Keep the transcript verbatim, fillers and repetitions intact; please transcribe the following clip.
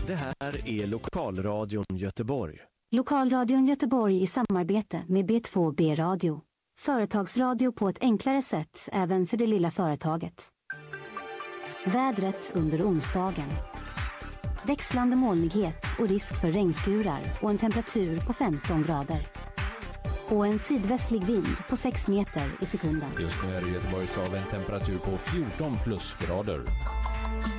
Det här är Lokalradion Göteborg. Lokalradion Göteborg i samarbete med B två B-radio. Företagsradio på ett enklare sätt även för det lilla företaget. Vädret under onsdagen. Växlande molnighet och risk för regnskurar och en temperatur på femton grader. Och en sydvästlig vind på sex meter i sekunden. Just nu är det Göteborgshav en temperatur på fjorton plusgrader.